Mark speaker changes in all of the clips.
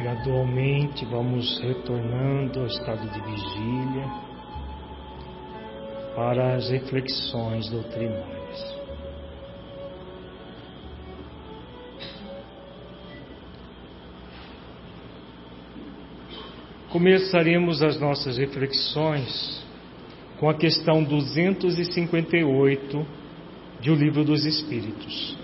Speaker 1: Gradualmente vamos retornando ao estado de vigília para as reflexões doutrinárias. Começaremos as nossas reflexões com a questão 258 de O Livro dos Espíritos.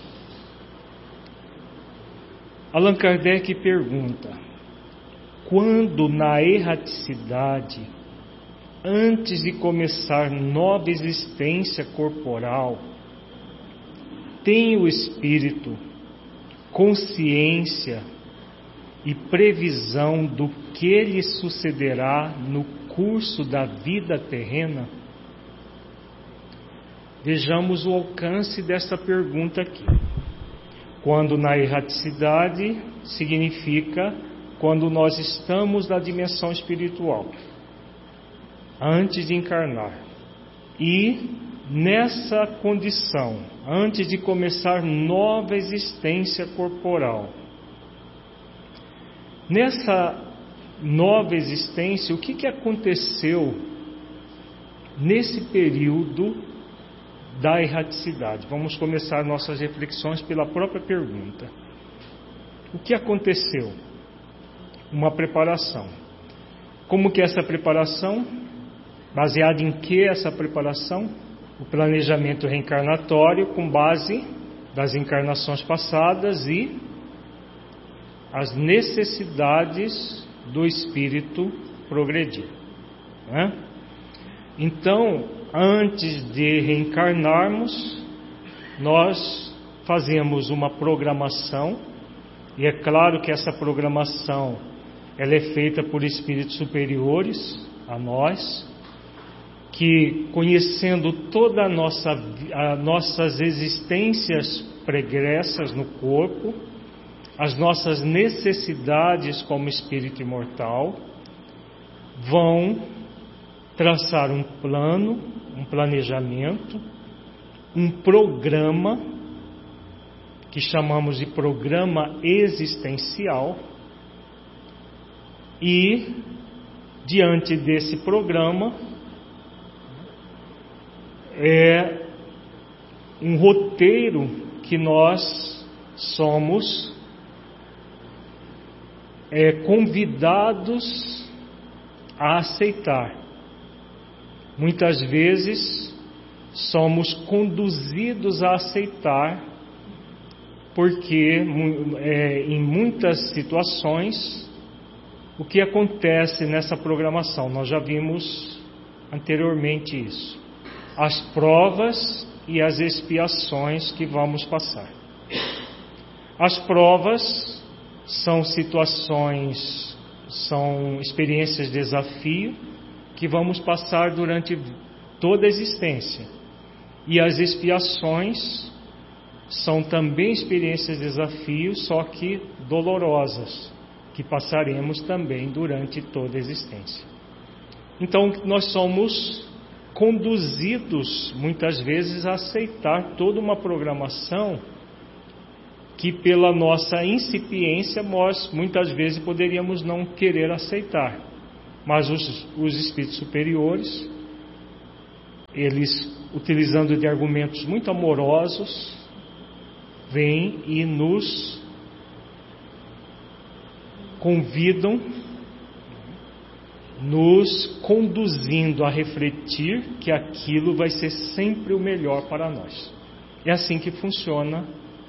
Speaker 1: Allan Kardec pergunta: quando na erraticidade, antes de começar nova existência corporal, tem o espírito consciência e previsão do que lhe sucederá no curso da vida terrena? Vejamos o alcance dessa pergunta aqui. Quando na erraticidade significa quando nós estamos na dimensão espiritual, antes de encarnar. E nessa condição, antes de começar nova existência corporal, nessa nova existência, o que aconteceu nesse período da erraticidade? Vamos começar nossas reflexões pela própria pergunta. O que aconteceu? Uma preparação. Como que é essa preparação? Baseada em que essa preparação? O planejamento reencarnatório com base das encarnações passadas e as necessidades do espírito progredir, né? Então, antes de reencarnarmos, nós fazemos uma programação, e é claro que essa programação ela é feita por espíritos superiores a nós, que conhecendo toda as nossas existências pregressas no corpo, as nossas necessidades como espírito imortal, vão traçar um plano, um planejamento, um programa, que chamamos de programa existencial, e diante desse programa é um roteiro que nós somos convidados a aceitar. Muitas vezes somos conduzidos a aceitar, porque em muitas situações o que acontece nessa programação, nós já vimos anteriormente isso, as provas e as expiações que vamos passar. As provas são situações, são experiências de desafio que vamos passar durante toda a existência. E as expiações são também experiências de desafio, só que dolorosas, que passaremos também durante toda a existência. Então, nós somos conduzidos muitas vezes a aceitar toda uma programação que pela nossa incipiência nós muitas vezes poderíamos não querer aceitar. Mas os espíritos superiores, eles, utilizando de argumentos muito amorosos, vêm e nos convidam, nos conduzindo a refletir que aquilo vai ser sempre o melhor para nós. É assim que funciona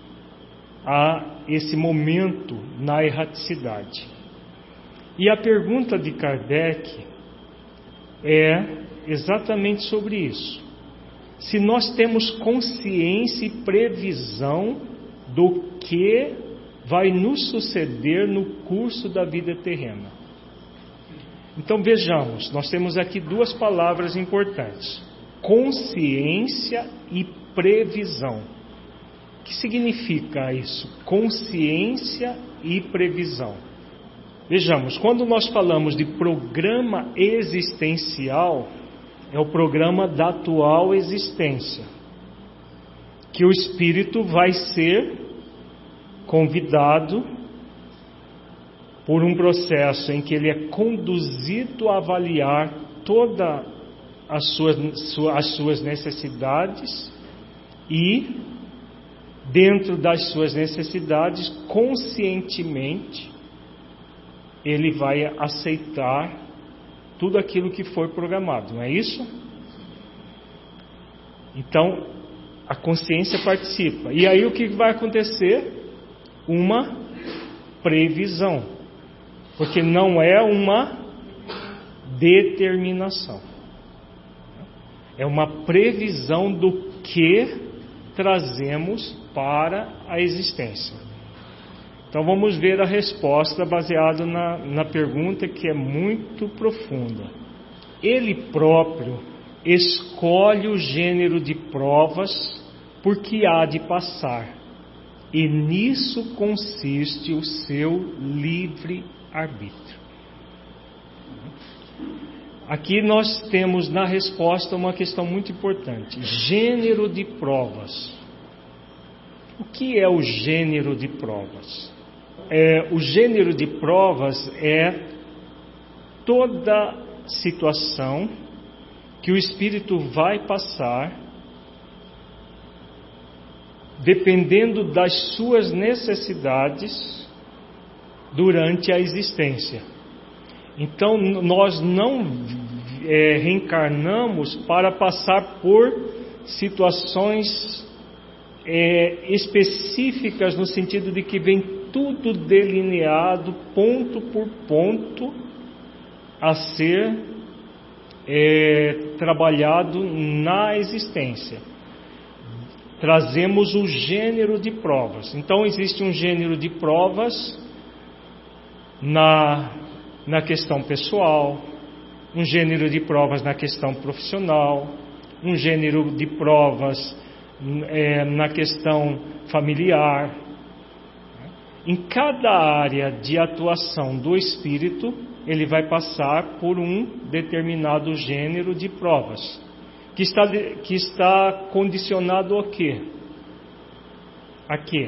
Speaker 1: esse momento na erraticidade. E a pergunta de Kardec é exatamente sobre isso. Se nós temos consciência e previsão do que vai nos suceder no curso da vida terrena. Então vejamos, nós temos aqui duas palavras importantes: consciência e previsão. O que significa isso? Consciência e previsão. Vejamos, quando nós falamos de programa existencial, é o programa da atual existência, que o espírito vai ser convidado por um processo em que ele é conduzido a avaliar todas as suas necessidades e, dentro das suas necessidades, conscientemente, ele vai aceitar tudo aquilo que foi programado, não é isso? Então, a consciência participa. E aí o que vai acontecer? Uma previsão. Porque não é uma determinação. É uma previsão do que trazemos para a existência. Então vamos ver a resposta baseada na pergunta, que é muito profunda. Ele próprio escolhe o gênero de provas por que há de passar, e nisso consiste o seu livre-arbítrio. Aqui nós temos na resposta uma questão muito importante: gênero de provas. O que é o gênero de provas? O gênero de provas é toda situação que o espírito vai passar dependendo das suas necessidades durante a existência. Então nós não reencarnamos para passar por situações específicas, no sentido de que vem tudo delineado, ponto por ponto, a ser trabalhado na existência. Trazemos o gênero de provas. Então existe um gênero de provas na questão pessoal, um gênero de provas na questão profissional, um gênero de provas na questão familiar. Em cada área de atuação do espírito, ele vai passar por um determinado gênero de provas, que está condicionado a quê? A quê?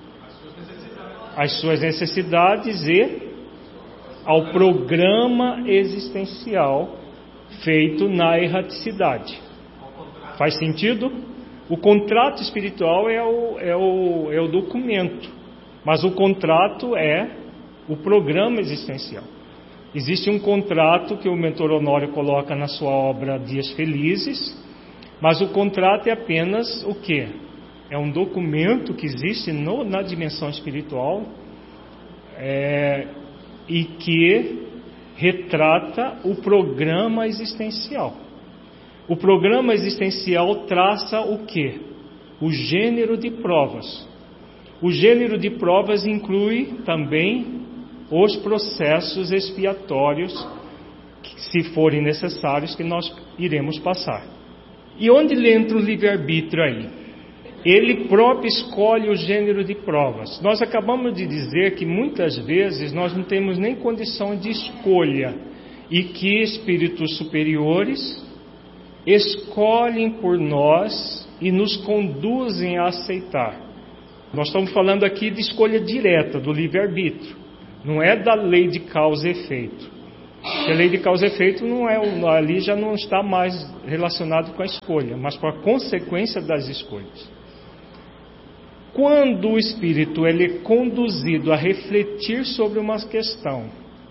Speaker 1: As suas necessidades e ao programa existencial feito na erraticidade. Faz sentido? O contrato espiritual é o documento, mas o contrato é o programa existencial. Existe um contrato que o mentor Honório coloca na sua obra Dias Felizes, mas o contrato é apenas o quê? É um documento que existe na dimensão espiritual e que retrata o programa existencial. O programa existencial traça o quê? O gênero de provas. O gênero de provas inclui também os processos expiatórios, se forem necessários, que nós iremos passar. E onde entra o livre-arbítrio aí? Ele próprio escolhe o gênero de provas. Nós acabamos de dizer que muitas vezes nós não temos nem condição de escolha e que espíritos superiores escolhem por nós e nos conduzem a aceitar. Nós estamos falando aqui de escolha direta, do livre-arbítrio. Não é da lei de causa e efeito. Porque a lei de causa e efeito ali já não está mais relacionado com a escolha, mas com a consequência das escolhas. Quando o espírito ele é conduzido a refletir sobre uma questão,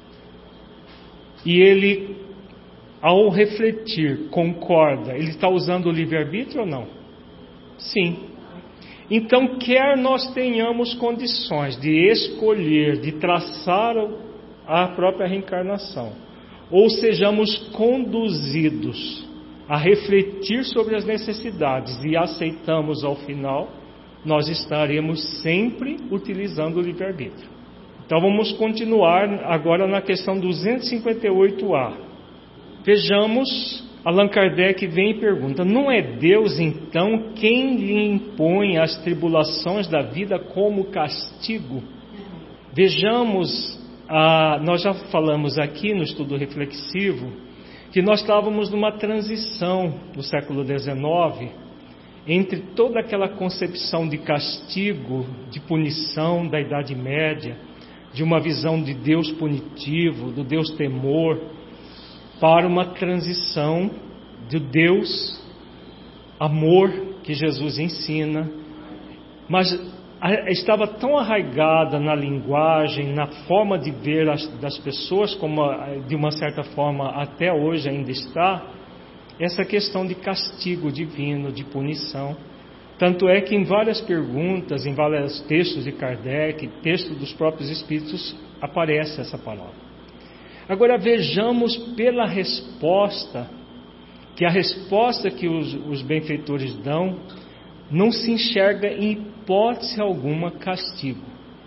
Speaker 1: e ele, ao refletir, concorda, ele está usando o livre-arbítrio ou não? Sim. Então, quer nós tenhamos condições de escolher, de traçar a própria reencarnação, ou sejamos conduzidos a refletir sobre as necessidades e aceitamos ao final, nós estaremos sempre utilizando o livre-arbítrio. Então vamos continuar agora na questão 258A. Vejamos, Allan Kardec vem e pergunta: não é Deus então quem lhe impõe as tribulações da vida como castigo? Vejamos, nós já falamos aqui no estudo reflexivo que nós estávamos numa transição do século XIX entre toda aquela concepção de castigo, de punição da Idade Média, de uma visão de Deus punitivo, do Deus temor, para uma transição do Deus amor que Jesus ensina, mas estava tão arraigada na linguagem, na forma de ver das pessoas, como de uma certa forma até hoje ainda está, essa questão de castigo divino, de punição. Tanto é que em várias perguntas, em vários textos de Kardec, textos dos próprios Espíritos, aparece essa palavra. Agora vejamos pela resposta, que a resposta que os benfeitores dão não se enxerga em hipótese alguma castigo.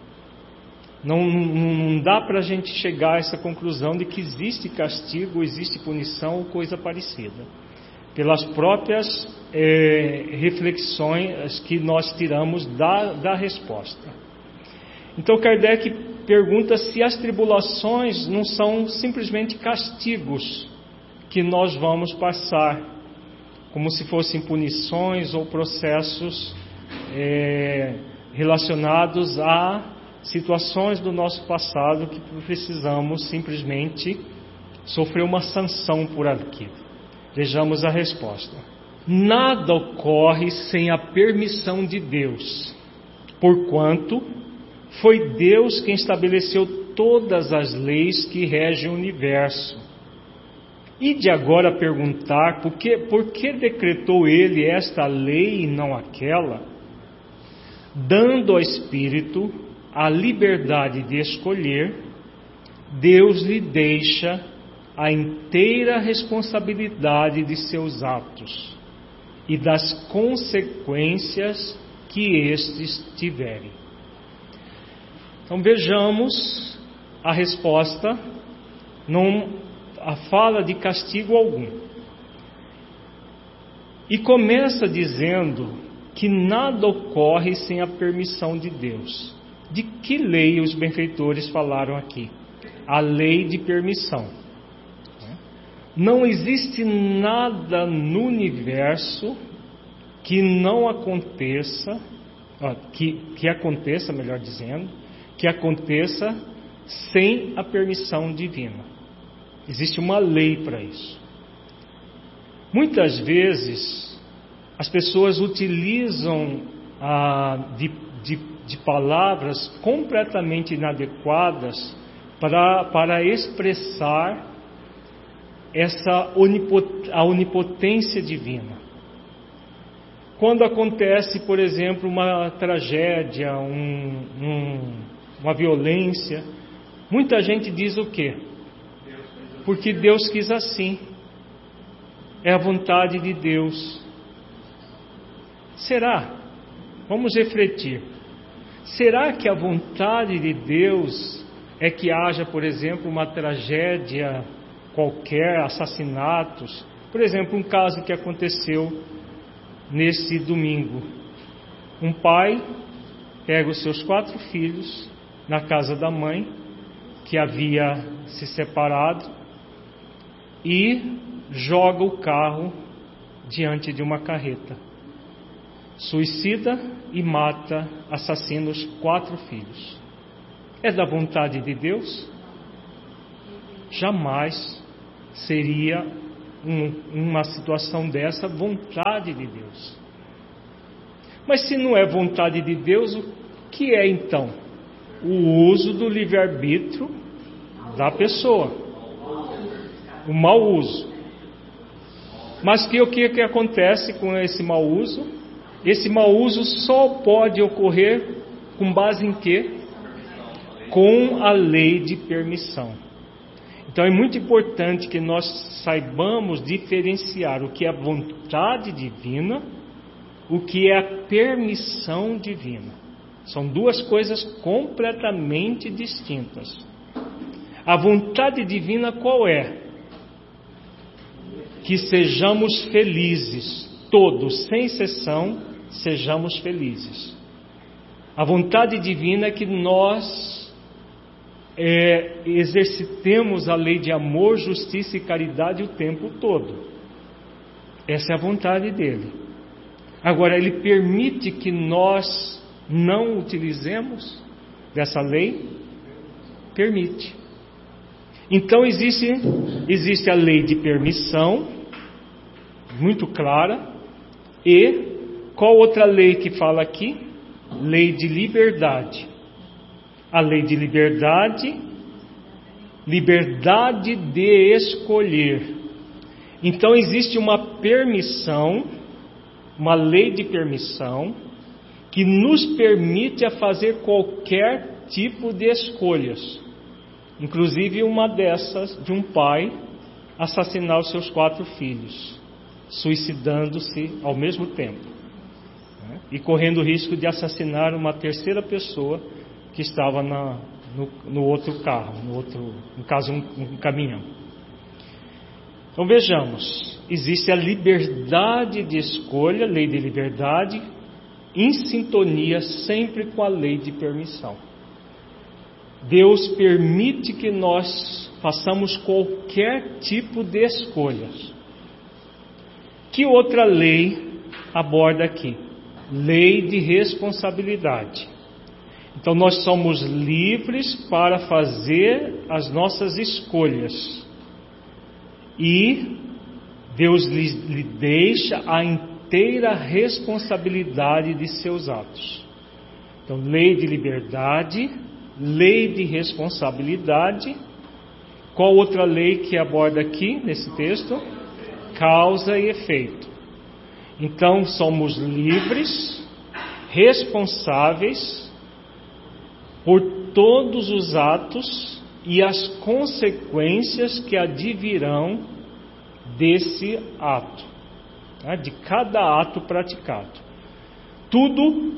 Speaker 1: Não dá para a gente chegar a essa conclusão de que existe castigo, existe punição ou coisa parecida. Pelas próprias reflexões que nós tiramos da resposta. Então Kardec pergunta se as tribulações não são simplesmente castigos que nós vamos passar, como se fossem punições ou processos relacionados a situações do nosso passado que precisamos simplesmente sofrer uma sanção por aquilo. Vejamos a resposta. Nada ocorre sem a permissão de Deus, porquanto foi Deus quem estabeleceu todas as leis que regem o universo. E de agora perguntar por que decretou Ele esta lei e não aquela, dando ao Espírito a liberdade de escolher, Deus lhe deixa a inteira responsabilidade de seus atos e das consequências que estes tiverem. Então vejamos a resposta, não a fala de castigo algum. E começa dizendo que nada ocorre sem a permissão de Deus. De que lei os benfeitores falaram aqui? A lei de permissão. Não existe nada no universo que não aconteça, que aconteça, melhor dizendo, que aconteça sem a permissão divina. Existe uma lei para isso. Muitas vezes as pessoas utilizam de palavras completamente inadequadas para expressar a onipotência divina. Quando acontece, por exemplo, uma tragédia, uma violência, muita gente diz o quê? Porque Deus quis assim. É a vontade de Deus. Será? Vamos refletir. Será que a vontade de Deus é que haja, por exemplo, uma tragédia qualquer, assassinatos? Por exemplo, um caso que aconteceu nesse domingo. Um pai pega os seus 4 filhos na casa da mãe, que havia se separado, e joga o carro diante de uma carreta. Suicida e mata, assassina os 4 filhos. É da vontade de Deus? Jamais seria uma situação dessa vontade de Deus. Mas se não é vontade de Deus, o que é então? O uso do livre-arbítrio da pessoa. O mau uso. Mas o que acontece com esse mau uso? Esse mau uso só pode ocorrer com base em quê? Com a lei de permissão. Então é muito importante que nós saibamos diferenciar o que é a vontade divina, o que é a permissão divina. São duas coisas completamente distintas. A vontade divina qual é? Que sejamos felizes, todos, sem exceção, sejamos felizes. A vontade divina é que nós exercitemos a lei de amor, justiça e caridade o tempo todo. Essa é a vontade dele. Agora, ele permite que nós não utilizemos dessa lei? permite. Então existe a lei de permissão, muito clara, e qual outra lei que fala aqui? Lei de liberdade. A lei de liberdade de escolher. Então existe uma permissão, uma lei de permissão, que nos permite a fazer qualquer tipo de escolhas. Inclusive uma dessas, de um pai assassinar os seus 4 filhos, suicidando-se ao mesmo tempo, né? E correndo o risco de assassinar uma terceira pessoa que estava no outro carro, no caso um caminhão. Então vejamos, existe a liberdade de escolha, lei de liberdade, em sintonia sempre com a lei de permissão. Deus permite que nós façamos qualquer tipo de escolhas. Que outra lei aborda aqui? Lei de responsabilidade. Então nós somos livres para fazer as nossas escolhas. E Deus lhe deixa a inteira responsabilidade de seus atos. Então, lei de liberdade, lei de responsabilidade. Qual outra lei que aborda aqui nesse texto? Causa e efeito. Então, somos livres, responsáveis por todos os atos e as consequências que advirão desse ato, né? De cada ato praticado. Tudo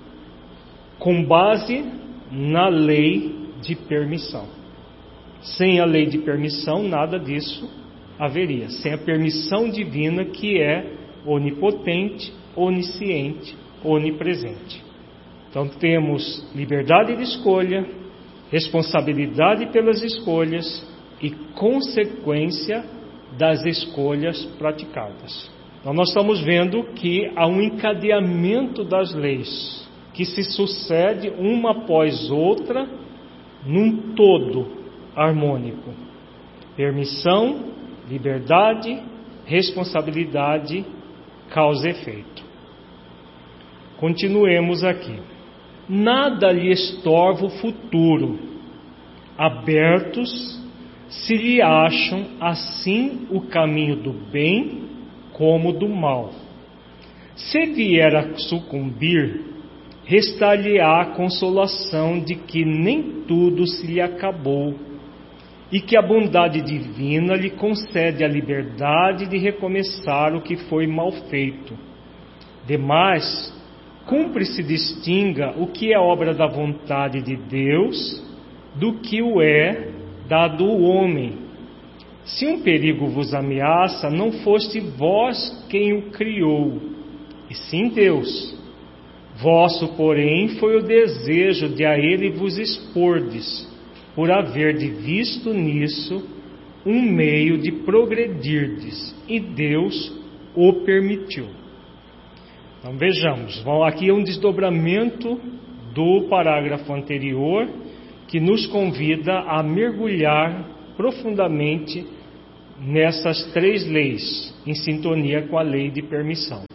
Speaker 1: com base na lei de permissão. Sem a lei de permissão, nada disso haveria. Sem a permissão divina, que é onipotente, onisciente, onipresente. Então temos liberdade de escolha, responsabilidade pelas escolhas e consequência das escolhas praticadas. Então nós estamos vendo que há um encadeamento das leis que se sucede uma após outra num todo harmônico. Permissão, liberdade, responsabilidade, causa e efeito. Continuemos aqui. Nada lhe estorva o futuro, abertos se lhe acham assim o caminho do bem como do mal. Se vier a sucumbir, restar-lhe-á a consolação de que nem tudo se lhe acabou, e que a bondade divina lhe concede a liberdade de recomeçar o que foi mal feito. Demais, cumpre se distinga o que é obra da vontade de Deus do que o é dado o homem. Se um perigo vos ameaça, não foste vós quem o criou, e sim Deus. Vosso, porém, foi o desejo de a ele vos expordes, por haverdes visto nisso um meio de progredirdes, e Deus o permitiu. Então vejamos, aqui é um desdobramento do parágrafo anterior, que nos convida a mergulhar profundamente nessas 3 leis, em sintonia com a lei de permissão.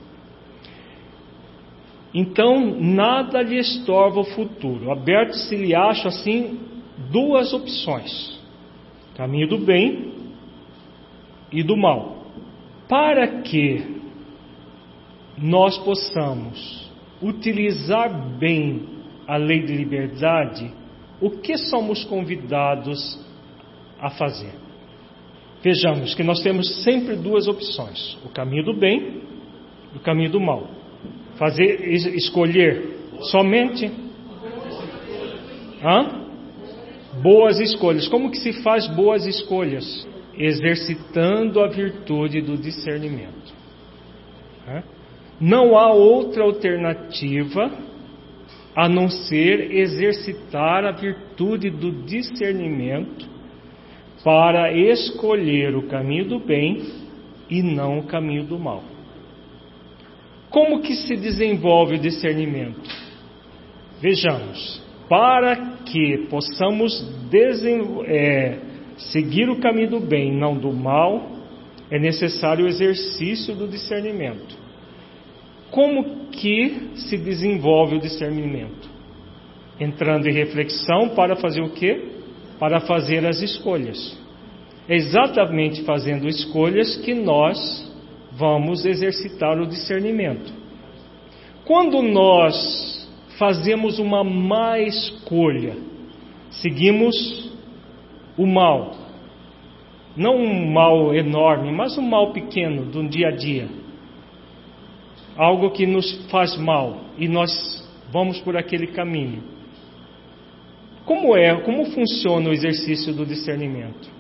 Speaker 1: Então, nada lhe estorva o futuro. Aberto se lhe acha, assim, 2 opções: caminho do bem e do mal. Para que nós possamos utilizar bem a lei de liberdade, o que somos convidados a fazer? Vejamos que nós temos sempre 2 opções: o caminho do bem e o caminho do mal. Escolher somente boas escolhas. Como que se faz boas escolhas? Exercitando a virtude do discernimento. Não há outra alternativa a não ser exercitar a virtude do discernimento para escolher o caminho do bem e não o caminho do mal. Como que se desenvolve o discernimento? Vejamos, para que possamos seguir o caminho do bem, não do mal, é necessário o exercício do discernimento. Como que se desenvolve o discernimento? Entrando em reflexão para fazer o quê? Para fazer as escolhas. É exatamente fazendo escolhas que nós vamos exercitar o discernimento. Quando nós fazemos uma má escolha, seguimos o mal, não um mal enorme, mas um mal pequeno do dia a dia, algo que nos faz mal, e nós vamos por aquele caminho. Como funciona o exercício do discernimento?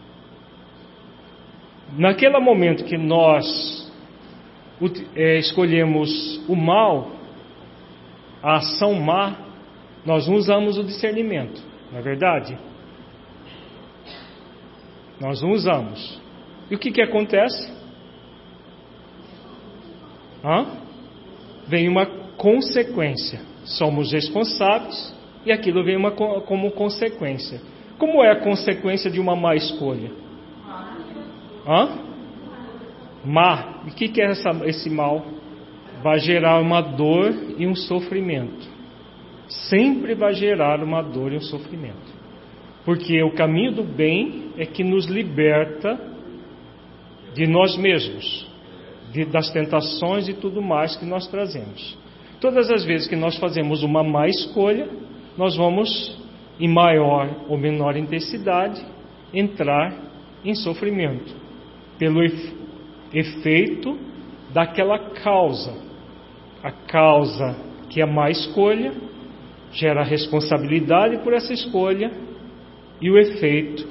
Speaker 1: Naquele momento que nós escolhemos o mal, a ação má, nós não usamos o discernimento, não é verdade? Nós não usamos. E o que acontece? Vem uma consequência. Somos responsáveis e aquilo vem como consequência. Como é a consequência de uma má escolha? Má. E o que é esse mal? Vai gerar uma dor e um sofrimento. Sempre vai gerar uma dor e um sofrimento. Porque o caminho do bem é que nos liberta de nós mesmos, das tentações e tudo mais que nós trazemos. Todas as vezes que nós fazemos uma má escolha, nós vamos, em maior ou menor intensidade, entrar em sofrimento, pelo efeito daquela causa. A causa que é a má escolha gera responsabilidade por essa escolha e o efeito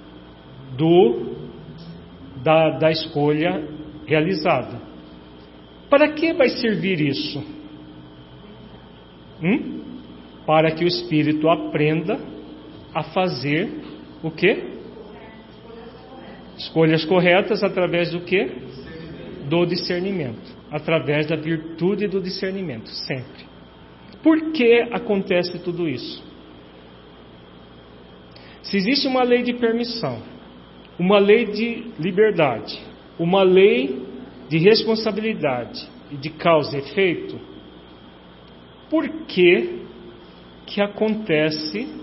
Speaker 1: da escolha realizada. Para que vai servir isso? Para que o espírito aprenda a fazer o quê? Escolhas corretas através do quê? Do discernimento. Através da virtude do discernimento, sempre. Por que acontece tudo isso? Se existe uma lei de permissão, uma lei de liberdade, uma lei de responsabilidade e de causa e efeito, por que acontece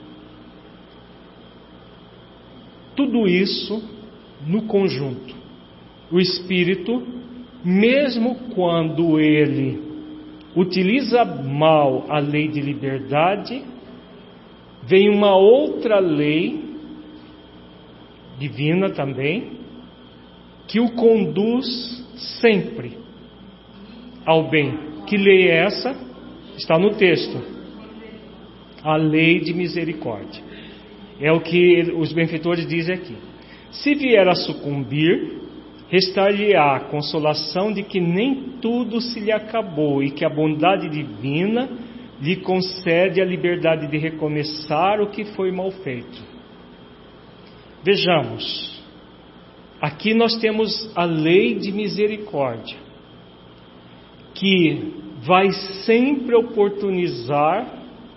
Speaker 1: tudo isso no conjunto? O espírito, mesmo quando ele utiliza mal a lei de liberdade, vem uma outra lei divina também, que o conduz sempre ao bem. Que lei é essa? Está no texto. A lei de misericórdia. É o que os benfeitores dizem aqui. Se vier a sucumbir, restar-lhe-á a consolação de que nem tudo se lhe acabou e que a bondade divina lhe concede a liberdade de recomeçar o que foi mal feito. Vejamos, aqui nós temos a lei de misericórdia, que vai sempre oportunizar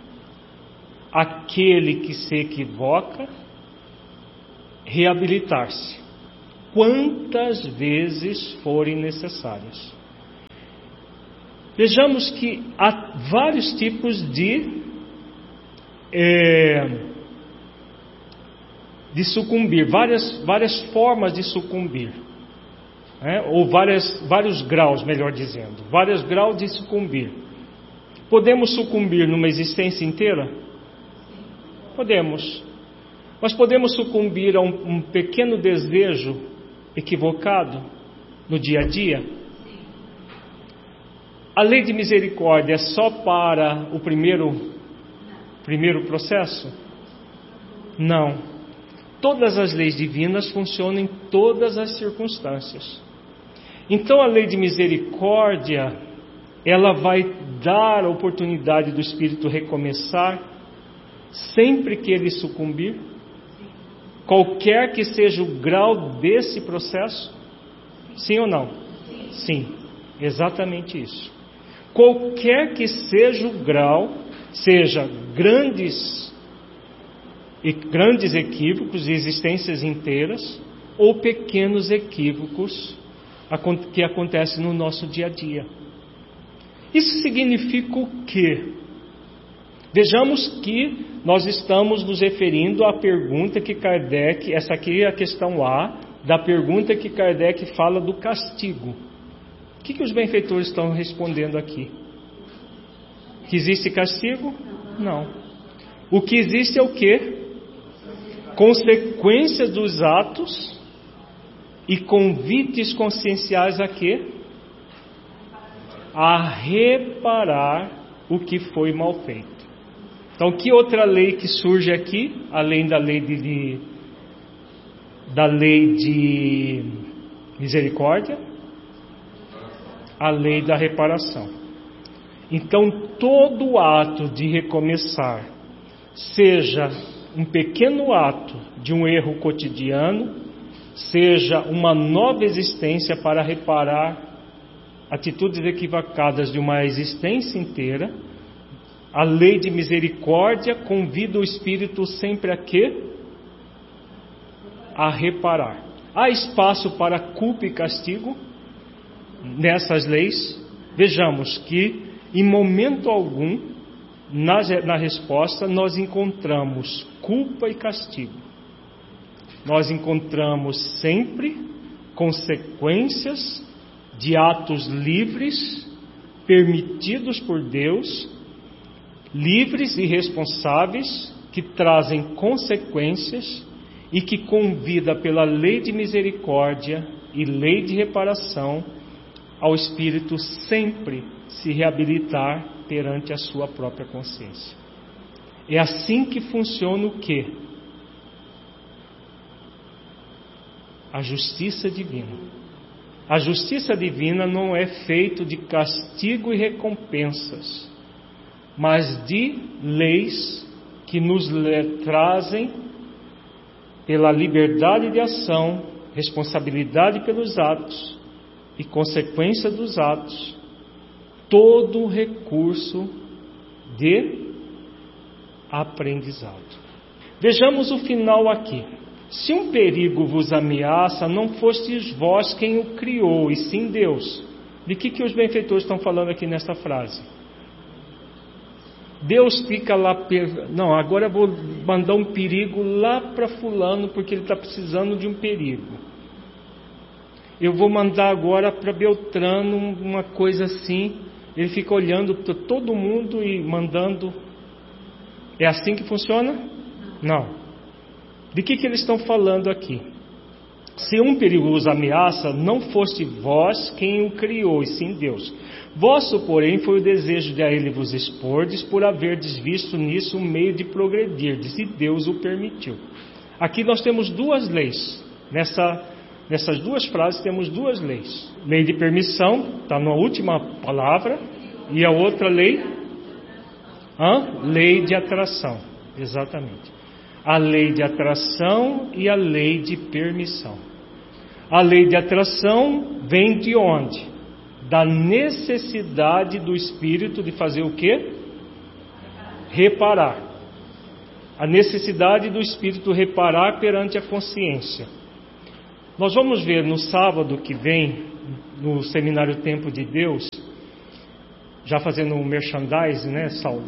Speaker 1: aquele que se equivoca reabilitar-se, quantas vezes forem necessárias. Vejamos que há vários tipos de sucumbir, várias formas de sucumbir, ou vários graus, melhor dizendo, vários graus de sucumbir. Podemos sucumbir numa existência inteira? Podemos. Mas podemos sucumbir a um pequeno desejo equivocado no dia a dia? A lei de misericórdia é só para o primeiro processo? Não. Todas as leis divinas funcionam em todas as circunstâncias. Então a lei de misericórdia, ela vai dar a oportunidade do espírito recomeçar sempre que ele sucumbir, qualquer que seja o grau desse processo. Sim ou não? Sim, exatamente isso. Qualquer que seja o grau, seja grandes grandes equívocos, existências inteiras, ou pequenos equívocos que acontecem no nosso dia a dia. Isso significa o quê? Vejamos que nós estamos nos referindo à pergunta que Kardec, essa aqui é a questão A, da pergunta que Kardec fala do castigo. O que os benfeitores estão respondendo aqui? Que existe castigo? Não. O que existe é o quê? Consequência dos atos e convites conscienciais a quê? A reparar o que foi mal feito. Então, que outra lei que surge aqui, além da lei de misericórdia? A lei da reparação. Então, todo ato de recomeçar, seja um pequeno ato de um erro cotidiano, seja uma nova existência para reparar atitudes equivocadas de uma existência inteira, a lei de misericórdia convida o espírito sempre a quê? A reparar. Há espaço para culpa e castigo nessas leis? Vejamos que em momento algum na resposta nós encontramos culpa e castigo. Nós encontramos sempre consequências de atos livres, permitidos por Deus, livres e responsáveis, que trazem consequências e que convida pela lei de misericórdia e lei de reparação ao espírito sempre se reabilitar perante a sua própria consciência. É assim que funciona o quê? A justiça divina. A justiça divina não é feita de castigo e recompensas, mas de leis que nos trazem, pela liberdade de ação, responsabilidade pelos atos e consequência dos atos, todo o recurso de aprendizado. Vejamos o final aqui. Se um perigo vos ameaça, não fostes vós quem o criou, e sim Deus. De que os benfeitores estão falando aqui nesta frase? Deus fica lá, não, agora eu vou mandar um perigo lá para fulano, porque ele está precisando de um perigo. Eu vou mandar agora para Beltrano uma coisa assim, ele fica olhando para todo mundo e mandando. É assim que funciona? Não. De que eles estão falando aqui? Se um perigo os ameaça, não foste vós quem o criou, e sim Deus. Vosso, porém, foi o desejo de a ele vos expordes, por haverdes visto nisso um meio de progredirdes, e Deus o permitiu. Aqui nós temos duas leis. Nessas duas frases temos duas leis. Lei de permissão, está na última palavra, e a outra lei? Lei de atração, exatamente. A lei de atração e a lei de permissão. A lei de atração vem de onde? Da necessidade do espírito de fazer o quê? Reparar. A necessidade do espírito reparar perante a consciência. Nós vamos ver no sábado que vem, no seminário Tempo de Deus, já fazendo um merchandising, né, Saulo?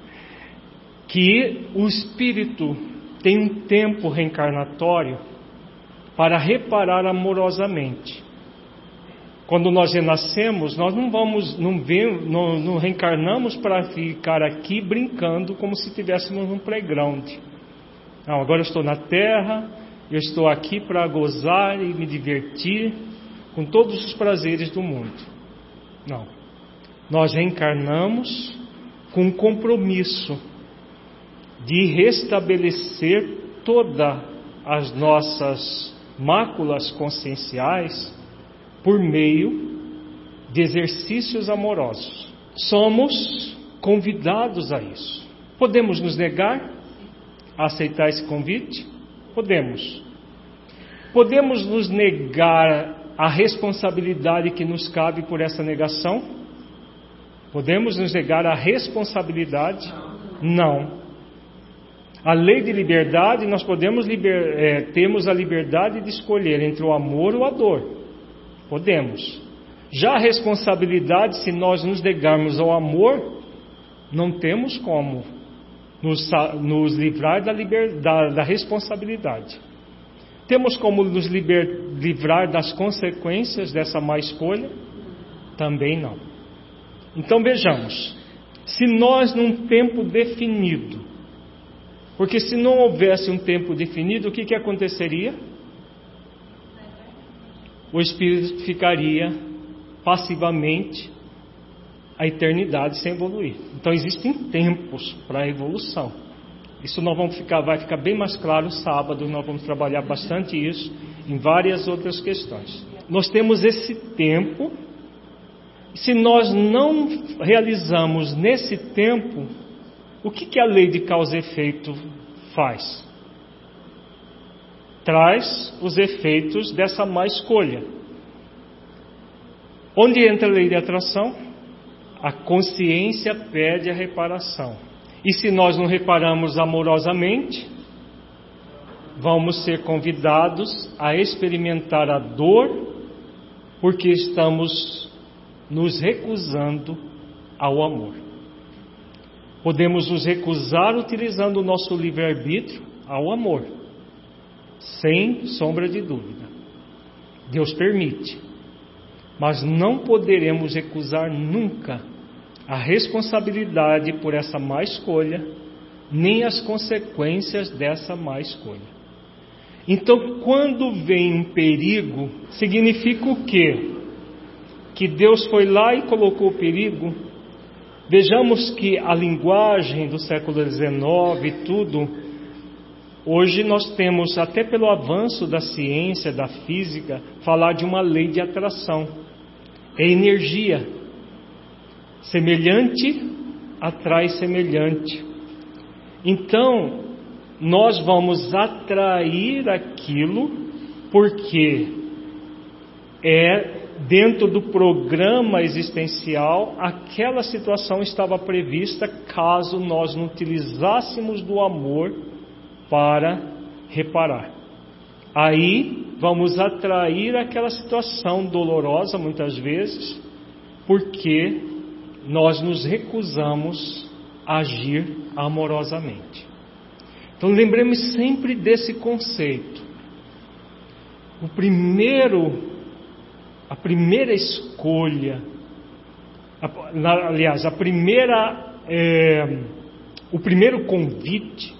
Speaker 1: Que o espírito tem um tempo reencarnatório para reparar amorosamente. Quando nós renascemos, nós não reencarnamos para ficar aqui brincando como se estivéssemos num playground. Não, agora eu estou na Terra, eu estou aqui para gozar e me divertir com todos os prazeres do mundo. Não. Nós reencarnamos com um compromisso de restabelecer todas as nossas máculas conscienciais por meio de exercícios amorosos. Somos convidados a isso. Podemos nos negar a aceitar esse convite? Podemos. Podemos nos negar a responsabilidade que nos cabe por essa negação? Podemos nos negar a responsabilidade? Não. A lei de liberdade, nós podemos temos a liberdade de escolher entre o amor ou a dor. Podemos. Já a responsabilidade, se nós nos negarmos ao amor, não temos como nos livrar da responsabilidade. Temos como nos livrar das consequências dessa má escolha? Também não. Então vejamos, se nós num tempo definido, porque se não houvesse um tempo definido, o que aconteceria? O espírito ficaria passivamente a eternidade sem evoluir. Então existem tempos para a evolução. Isso vai ficar bem mais claro sábado, nós vamos trabalhar bastante isso em várias outras questões. Nós temos esse tempo, se nós não realizamos nesse tempo, o que a lei de causa e efeito faz? Traz os efeitos dessa má escolha. Onde entra a lei de atração? A consciência pede a reparação. E se nós não reparamos amorosamente, vamos ser convidados a experimentar a dor, porque estamos nos recusando ao amor. Podemos nos recusar utilizando o nosso livre-arbítrio ao amor, sem sombra de dúvida. Deus permite. Mas não poderemos recusar nunca a responsabilidade por essa má escolha, nem as consequências dessa má escolha. Então, quando vem um perigo, significa o quê? Que Deus foi lá e colocou o perigo. Vejamos que a linguagem do século XIX e tudo, hoje nós temos, até pelo avanço da ciência, da física, falar de uma lei de atração. É energia. Semelhante atrai semelhante. Então, nós vamos atrair aquilo porque dentro do programa existencial, aquela situação estava prevista caso nós não utilizássemos do amor para reparar. Aí vamos atrair aquela situação dolorosa muitas vezes, porque nós nos recusamos a agir amorosamente. Então lembremos sempre desse conceito. A primeira escolha, o primeiro convite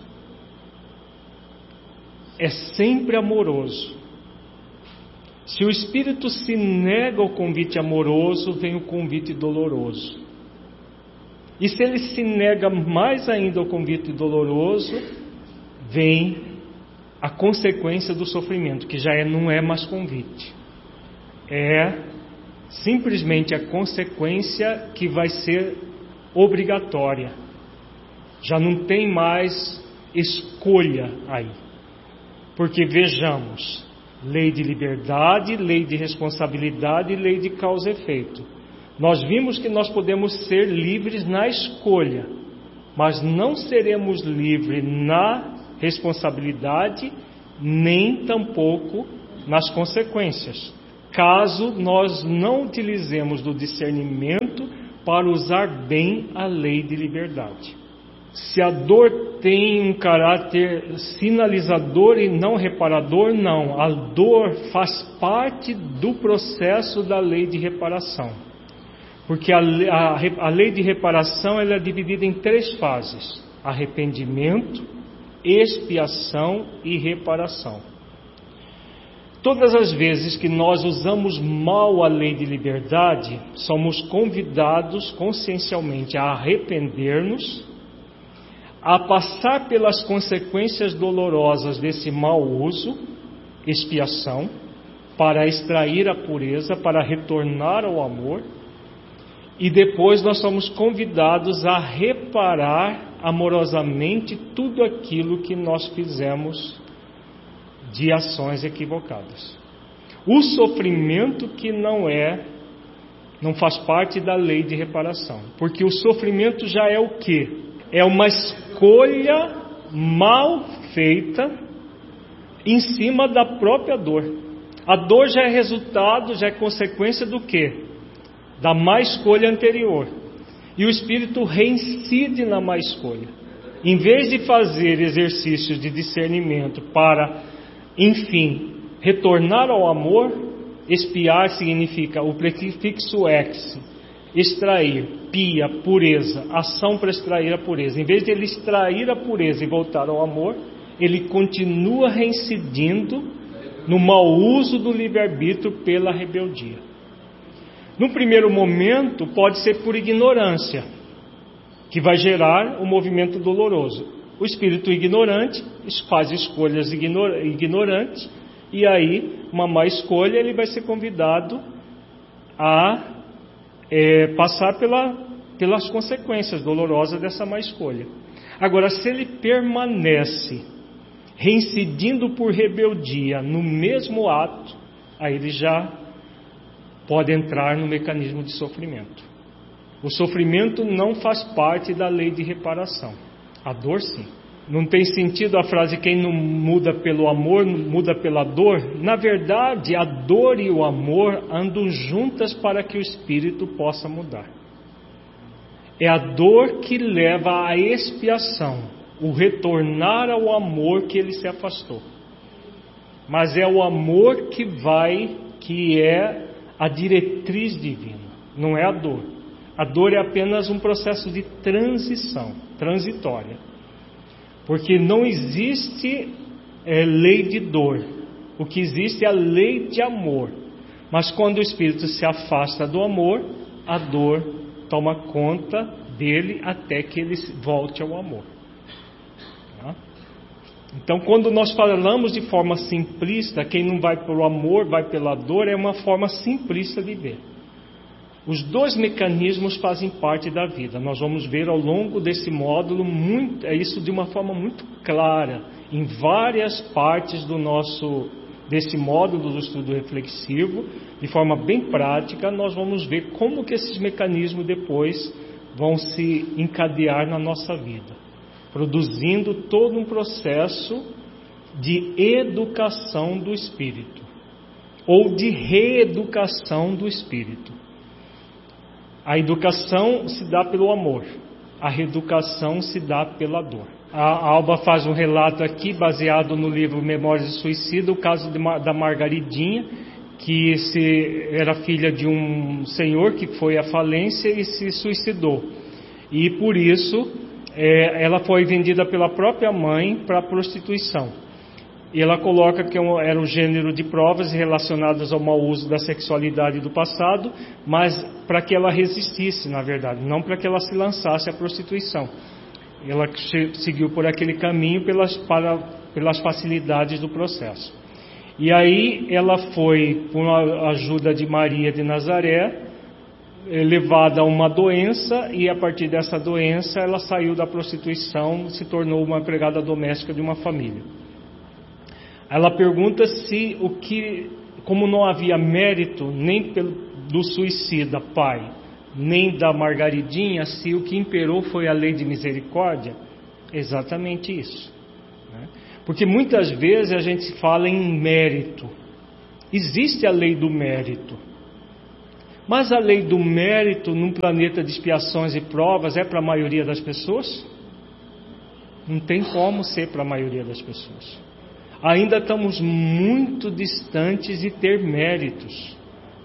Speaker 1: é sempre amoroso. Se o espírito se nega ao convite amoroso, vem o convite doloroso. E se ele se nega mais ainda ao convite doloroso, vem a consequência do sofrimento, que já não é mais convite. É simplesmente a consequência que vai ser obrigatória. Já não tem mais escolha aí. Porque vejamos, lei de liberdade, lei de responsabilidade e lei de causa e efeito. Nós vimos que nós podemos ser livres na escolha, mas não seremos livres na responsabilidade, nem tampouco nas consequências, caso nós não utilizemos do discernimento para usar bem a lei de liberdade. Se a dor tem um caráter sinalizador e não reparador, não. A dor faz parte do processo da lei de reparação. Porque a lei de reparação ela é dividida em 3 fases: arrependimento, expiação e reparação. Todas as vezes que nós usamos mal a lei de liberdade, somos convidados consciencialmente a arrepender-nos, a passar pelas consequências dolorosas desse mau uso, expiação, para extrair a pureza, para retornar ao amor, e depois nós somos convidados a reparar amorosamente tudo aquilo que nós fizemos de ações equivocadas. O sofrimento que não faz parte da lei de reparação, porque o sofrimento já é o quê? É uma escolha mal feita em cima da própria dor. A dor já é resultado, já é consequência do quê? Da má escolha anterior. E o espírito reincide na má escolha. Em vez de fazer exercícios de discernimento para, enfim, retornar ao amor, expiar significa o prefixo ex, extrair, pia, pureza, ação para extrair a pureza. Em vez de ele extrair a pureza e voltar ao amor, ele continua reincidindo no mau uso do livre-arbítrio pela rebeldia. No primeiro momento, pode ser por ignorância, que vai gerar um movimento doloroso. O espírito ignorante faz escolhas ignorantes, e aí, uma má escolha, ele vai ser convidado a passar pelas consequências dolorosas dessa má escolha. Agora, se ele permanece reincidindo por rebeldia no mesmo ato, aí ele já pode entrar no mecanismo de sofrimento. O sofrimento não faz parte da lei de reparação. A dor, sim. Não tem sentido a frase: quem não muda pelo amor, muda pela dor. Na verdade, a dor e o amor andam juntas para que o espírito possa mudar. É a dor que leva à expiação, o retornar ao amor que ele se afastou. Mas é o amor que é a diretriz divina, não é a dor. A dor é apenas um processo de transição, transitória. Porque não existe lei de dor. O que existe é a lei de amor. Mas quando o espírito se afasta do amor, a dor toma conta dele até que ele volte ao amor. Tá? Então, quando nós falamos de forma simplista, quem não vai pelo amor, vai pela dor, é uma forma simplista de ver. Os dois mecanismos fazem parte da vida. Nós vamos ver ao longo desse módulo isso de uma forma muito clara, em várias partes desse módulo do estudo reflexivo, de forma bem prática. Nós vamos ver como que esses mecanismos depois vão se encadear na nossa vida, produzindo todo um processo de educação do espírito, ou de reeducação do espírito. A educação se dá pelo amor, a reeducação se dá pela dor. A Alba faz um relato aqui, baseado no livro Memórias de Suicida, o caso da Margaridinha, que era filha de um senhor que foi à falência e se suicidou. E por isso, ela foi vendida pela própria mãe para a prostituição. E ela coloca que era um gênero de provas relacionadas ao mau uso da sexualidade do passado, mas para que ela resistisse, na verdade, não para que ela se lançasse à prostituição. Ela seguiu por aquele caminho pelas facilidades do processo. E aí ela foi, com a ajuda de Maria de Nazaré, levada a uma doença, e a partir dessa doença ela saiu da prostituição, se tornou uma empregada doméstica de uma família. Ela pergunta como não havia mérito nem do suicida pai, nem da Margaridinha, se o que imperou foi a lei de misericórdia. Exatamente isso, né? Porque muitas vezes a gente fala em mérito. Existe a lei do mérito, mas a lei do mérito num planeta de expiações e provas é para a maioria das pessoas? Não tem como ser para a maioria das pessoas. Ainda estamos muito distantes de ter méritos.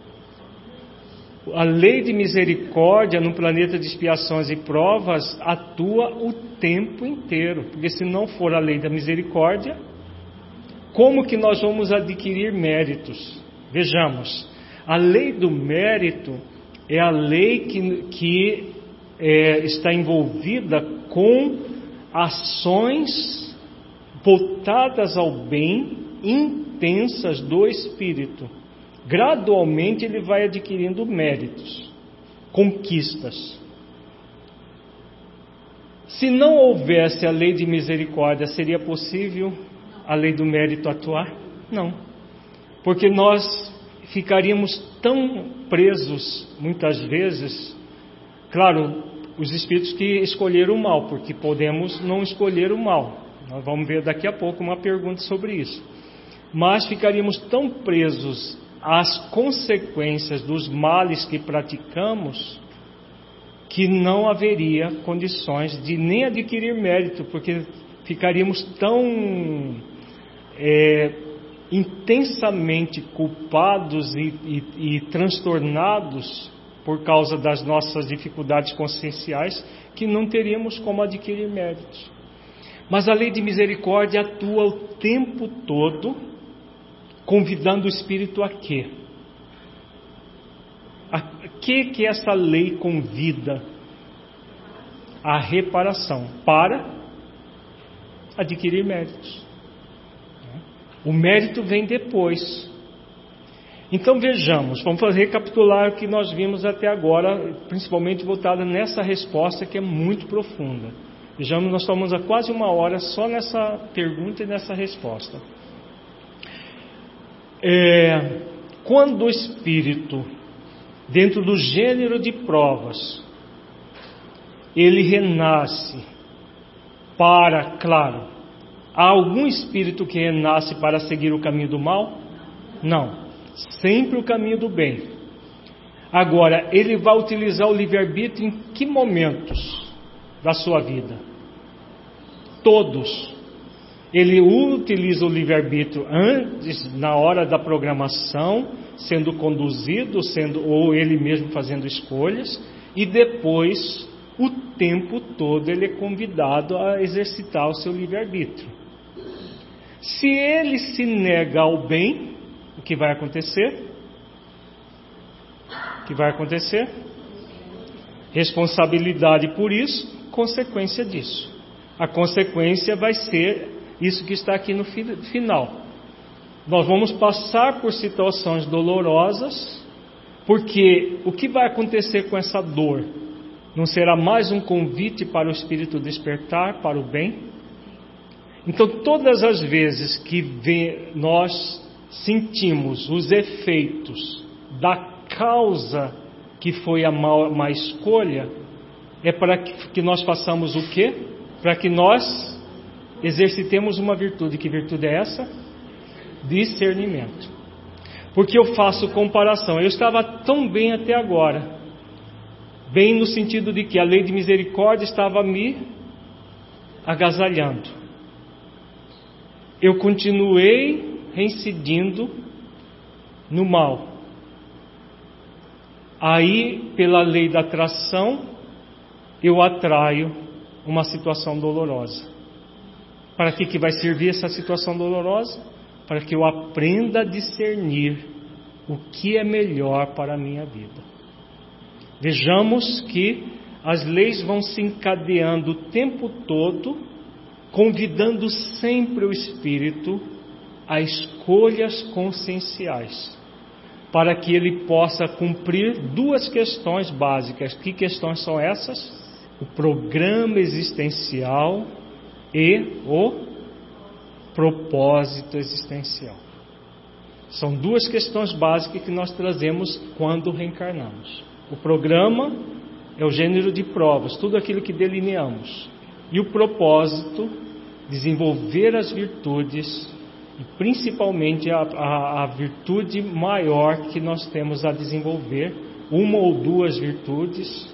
Speaker 1: A lei de misericórdia no planeta de expiações e provas atua o tempo inteiro, porque se não for a lei da misericórdia, como que nós vamos adquirir méritos? Vejamos, a lei do mérito é a lei que está envolvida com ações voltadas ao bem, intensas do espírito. Gradualmente ele vai adquirindo méritos, conquistas. Se não houvesse a lei de misericórdia, seria possível a lei do mérito atuar? Não, porque nós ficaríamos tão presos, muitas vezes, claro, os espíritos que escolheram o mal, porque podemos não escolher o mal, Nós vamos ver daqui a pouco uma pergunta sobre isso. Mas ficaríamos tão presos às consequências dos males que praticamos que não haveria condições de nem adquirir mérito, porque ficaríamos tão intensamente culpados e transtornados por causa das nossas dificuldades conscienciais que não teríamos como adquirir méritos. Mas a lei de misericórdia atua o tempo todo, convidando o espírito a quê? A que essa lei convida? A reparação, para adquirir méritos. O mérito vem depois. Então vejamos, vamos recapitular o que nós vimos até agora, principalmente voltado nessa resposta que é muito profunda. Vejamos, nós estamos há quase 1 hora só nessa pergunta e nessa resposta. Quando o espírito, dentro do gênero de provas, ele renasce para, claro, há algum espírito que renasce para seguir o caminho do mal? Não, sempre o caminho do bem. Agora, ele vai utilizar o livre-arbítrio em que momentos da sua vida? Todos. Ele utiliza o livre-arbítrio antes, na hora da programação, sendo conduzido, ou ele mesmo fazendo escolhas, e depois, o tempo todo, ele é convidado a exercitar o seu livre-arbítrio. Se ele se nega ao bem, o que vai acontecer? O que vai acontecer? Responsabilidade por isso, consequência disso. A consequência vai ser isso que está aqui no final. Nós vamos passar por situações dolorosas, porque o que vai acontecer com essa dor? Não será mais um convite para o espírito despertar para o bem? Então, todas as vezes que nós sentimos os efeitos da causa que foi a má escolha, é para que nós façamos o quê? Para que nós exercitemos uma virtude. Que virtude é essa? Discernimento. Porque eu faço comparação. Eu estava tão bem até agora. Bem no sentido de que a lei de misericórdia estava me agasalhando. Eu continuei reincidindo no mal. Aí, pela lei da atração, eu atraio uma situação dolorosa. Para que vai servir essa situação dolorosa? Para que eu aprenda a discernir o que é melhor para a minha vida. Vejamos que as leis vão se encadeando o tempo todo, convidando sempre o espírito a escolhas conscienciais, para que ele possa cumprir 2 questões básicas. Que questões são essas? O programa existencial e o propósito existencial. São 2 questões básicas que nós trazemos quando reencarnamos. O programa é o gênero de provas, tudo aquilo que delineamos. E o propósito, desenvolver as virtudes, e principalmente a virtude maior que nós temos a desenvolver, 1 ou 2 virtudes,